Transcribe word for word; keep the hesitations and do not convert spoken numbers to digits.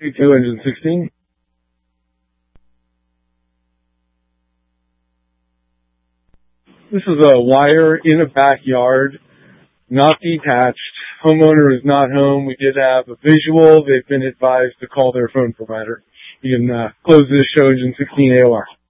T two engine sixteen. This is a wire in a backyard, not detached. Homeowner is not home. We did have a visual. They've been advised to call their phone provider. You can uh, close this show engine sixteen A O R.